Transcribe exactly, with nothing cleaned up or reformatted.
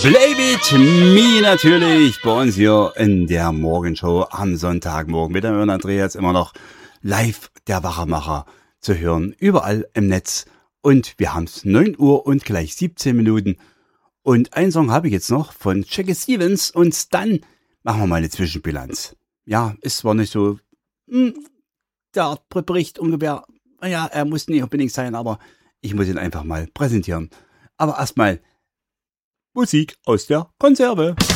Play with me natürlich bei uns hier in der Morgenshow am Sonntagmorgen mit dem Andreas immer noch live der Wachmacher zu hören, überall im Netz. Und wir haben es neun Uhr und gleich siebzehn Minuten. Und einen Song habe ich jetzt noch von Jackie Stevens und dann machen wir mal eine Zwischenbilanz. Ja, ist zwar nicht so mh, der Bericht ungefähr, naja, er muss nicht unbedingt sein, aber ich muss ihn einfach mal präsentieren. Aber erstmal Musik aus der Konserve.